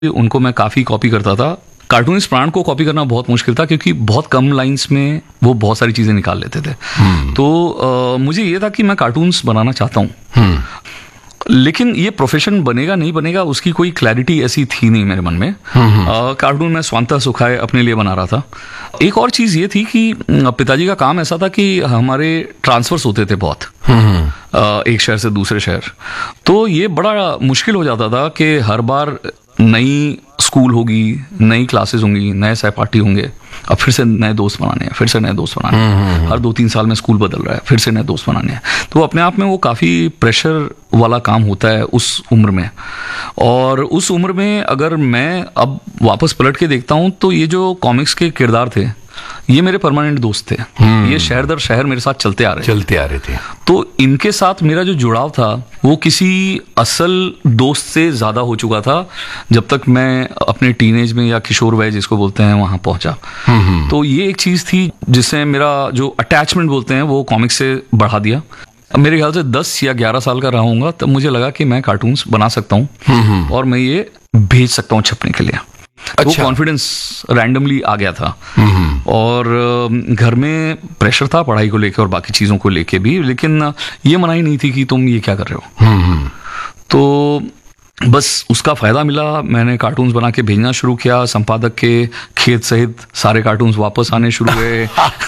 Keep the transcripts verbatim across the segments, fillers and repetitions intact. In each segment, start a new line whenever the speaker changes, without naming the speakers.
उनको मैं काफ़ी कॉपी करता था। कार्टूनिस्ट प्राण को कॉपी करना बहुत मुश्किल था क्योंकि बहुत कम लाइंस में वो बहुत सारी चीज़ें निकाल लेते थे। तो आ, मुझे ये था कि मैं कार्टून्स बनाना चाहता हूँ, लेकिन ये प्रोफेशन बनेगा नहीं बनेगा उसकी कोई क्लैरिटी ऐसी थी नहीं मेरे मन में। कार्टून मैं स्वांतः सुखाए अपने लिए बना रहा था। एक और चीज़ ये थी कि पिताजी का काम ऐसा था कि हमारे ट्रांसफर्स होते थे बहुत, आ, एक शहर से दूसरे शहर। तो ये बड़ा मुश्किल हो जाता था कि हर बार नई स्कूल होगी, नई क्लासेस होंगी, नए सहपाठी होंगे, अब फिर से नए दोस्त बनाने हैं, फिर से नए दोस्त बनाने हैं। हर दो तीन साल में स्कूल बदल रहा है, फिर से नए दोस्त बनाने हैं। तो अपने आप में वो काफ़ी प्रेशर वाला काम होता है उस उम्र में। और उस उम्र में अगर मैं अब वापस पलट के देखता हूँ तो ये जो कॉमिक्स के किरदार थे ये मेरे परमानेंट दोस्त थे। ये शहर दर शहर मेरे साथ चलते आ रहे
चलते आ रहे थे।
तो इनके साथ मेरा जो जुड़ाव था वो किसी असल दोस्त से ज़्यादा हो चुका था जब तक मैं अपने टीनेज में या किशोर वय जिसको बोलते हैं वहाँ पहुँचा। तो ये एक चीज़ थी जिससे मेरा जो अटैचमेंट बोलते हैं वो कॉमिक्स से बढ़ा दिया। मेरे ख्याल से दस या ग्यारह साल का रहा हूँगा तब मुझे लगा कि मैं कार्टून्स बना सकता हूँ और मैं ये भेज सकता हूँ छपने के लिए। अच्छा। वो कॉन्फिडेंस रैंडमली आ गया था। और घर में प्रेशर था पढ़ाई को लेके और बाकी चीज़ों को लेके भी, लेकिन ये मनाही नहीं थी कि तुम ये क्या कर रहे हो। तो बस उसका फ़ायदा मिला, मैंने कार्टून्स बना के भेजना शुरू किया। संपादक के खेत सहित सारे कार्टून्स वापस आने शुरू हुए।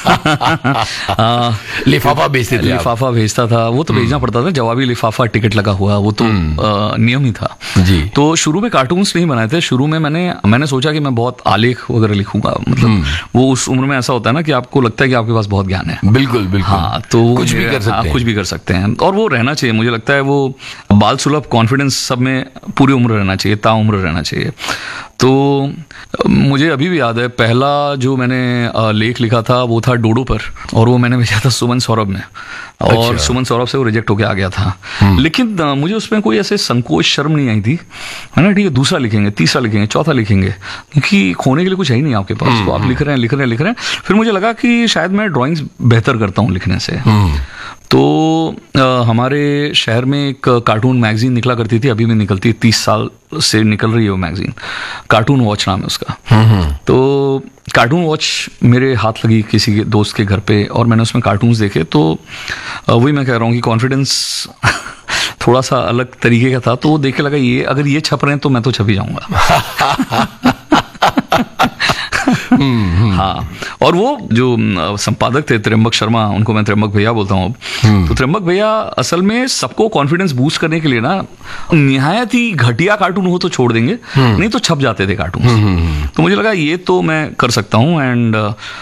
लिफाफा भेजते थे?
लिफाफा भेजता था, वो तो भेजना पड़ता था, जवाबी लिफाफा, टिकट लगा हुआ, वो तो आ, नियम ही था जी। तो शुरू में कार्टून्स नहीं बनाए थे। शुरू में मैंने मैंने सोचा कि मैं बहुत आलेख वगैरह लिखूंगा। मतलब वो उस उम्र में ऐसा होता है ना कि आपको लगता है कि आपके पास बहुत ज्ञान है।
बिल्कुल बिल्कुल।
हाँ, तो
कुछ भी कर सकते हैं।
कुछ भी कर सकते हैं और वो रहना चाहिए। मुझे लगता है वो बाल सुलभ कॉन्फिडेंस सब में पूरी उम्र रहना चाहिए, ताउम्र रहना चाहिए। तो मुझे अभी भी याद है पहला जो मैंने लेख लिखा था वो था डोडो पर, और वो मैंने भेजा था सुमन सौरभ में। और अच्छा। सुमन सौरभ से वो रिजेक्ट होके आ गया था। लेकिन मुझे उसमें कोई ऐसे संकोच शर्म नहीं आई थी, है ना। ठीक है, दूसरा लिखेंगे, तीसरा लिखेंगे, चौथा लिखेंगे, क्योंकि खोने के लिए कुछ है ही नहीं आपके पास। तो आप लिख रहे हैं लिख रहे हैं लिख रहे हैं फिर मुझे लगा कि शायद मैं ड्राइंग्स बेहतर करता हूँ लिखने से। तो आ, हमारे शहर में एक कार्टून मैगजीन निकला करती थी, अभी भी निकलती है, तीस साल से निकल रही है वो मैगजीन। कार्टून वॉच नाम है उसका। तो कार्टून वॉच मेरे हाथ लगी किसी के दोस्त के घर पे और मैंने उसमें कार्टून्स देखे। तो वही मैं कह रहा हूँ कि कॉन्फिडेंस थोड़ा सा अलग तरीके का था। तो वो देख के लगा ये अगर ये छप रहे हैं तो मैं तो छप ही जाऊंगा। हाँ, और वो जो संपादक थे त्र्यंबक शर्मा, उनको मैं त्र्यंबक भैया बोलता हूँ अब। तो त्र्यंबक भैया असल में सबको कॉन्फिडेंस बूस्ट करने के लिए ना निहायत ही घटिया कार्टून हो तो छोड़ देंगे, नहीं तो छप जाते थे कार्टून। तो मुझे लगा ये तो मैं कर सकता हूँ। एंड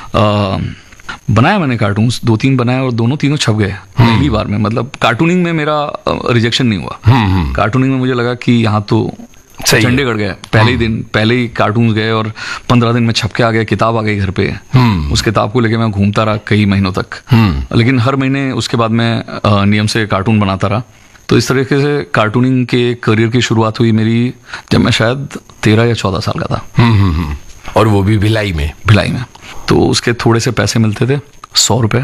बनाया मैंने कार्टून्स, दो तीन बनाए और दोनों तीनों छप गए पहली बार में। मतलब कार्टूनिंग में मेरा रिजेक्शन नहीं हुआ। कार्टूनिंग में मुझे लगा कि यहाँ तो चंडीगढ़ गए, पहले ही दिन पहले ही कार्टून गए और पंद्रह दिन में छप के आ गए, किताब आ गई घर पे। उस किताब को लेके मैं घूमता रहा कई महीनों तक, लेकिन हर महीने उसके बाद मैं नियम से कार्टून बनाता रहा। तो इस तरीके से कार्टूनिंग के करियर की शुरुआत हुई मेरी जब मैं शायद तेरह या चौदह साल का था।
और वो भी भिलाई में
भिलाई में तो उसके थोड़े से पैसे मिलते थे, सौ रुपये,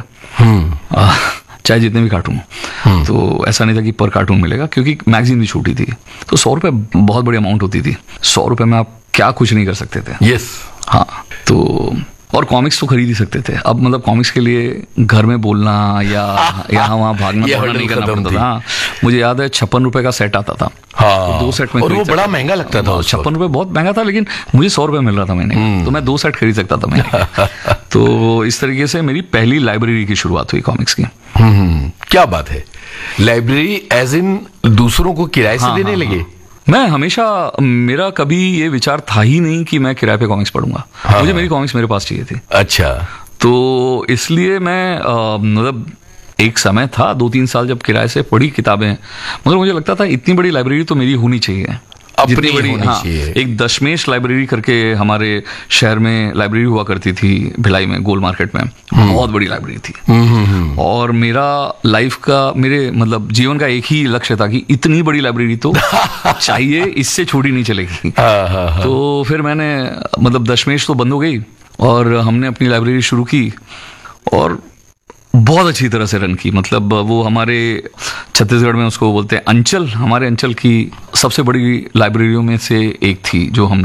चाहे जितने भी कार्टून। तो ऐसा नहीं था कि पर कार्टून मिलेगा, क्योंकि मैगजीन भी छोटी थी। तो सौ रुपये बहुत बड़ी अमाउंट होती थी। सौ रुपये में आप क्या कुछ नहीं कर सकते थे।
यस।
हाँ, तो और कॉमिक्स तो खरीद ही सकते थे। अब मतलब कॉमिक्स के लिए घर में बोलना या यहाँ वहाँ भागना नहीं करना पड़ता था। मुझे याद है छप्पन रुपए का सेट आता था।
हाँ,
तो दो सेट में,
और वो बड़ा महंगा लगता था।
छप्पन रुपए बहुत महंगा था, लेकिन मुझे सौ रुपए मिल रहा था महीने, तो मैं दो सेट खरीद सकता था मैंने। तो इस तरीके से मेरी पहली लाइब्रेरी की शुरुआत हुई कॉमिक्स की।
क्या बात है, लाइब्रेरी एज इन दूसरों को किराए से देने लगे?
मैं हमेशा, मेरा कभी ये विचार था ही नहीं कि मैं किराए पे कॉमिक्स पढ़ूंगा। हाँ। मुझे मेरी कॉमिक्स मेरे पास चाहिए थी।
अच्छा। तो
इसलिए मैं मतलब एक समय था दो तीन साल जब किराए से पढ़ी किताबें, मगर मुझे लगता था इतनी बड़ी लाइब्रेरी तो मेरी होनी चाहिए,
अपनी
बड़ी
होनी
हाँ,
चाहिए।
एक दशमेश लाइब्रेरी करके हमारे शहर में लाइब्रेरी हुआ करती थी भिलाई में, गोल मार्केट में, बहुत बड़ी लाइब्रेरी थी। और मेरा लाइफ का, मेरे मतलब जीवन का एक ही लक्ष्य था कि इतनी बड़ी लाइब्रेरी तो चाहिए, इससे छोटी नहीं चलेगी। तो फिर मैंने मतलब दशमेश तो बंद हो गई और हमने अपनी लाइब्रेरी शुरू की और बहुत अच्छी तरह से रन की। मतलब वो हमारे छत्तीसगढ़ में उसको बोलते हैं अंचल, हमारे अंचल की सबसे बड़ी लाइब्रेरियों में से एक थी जो हम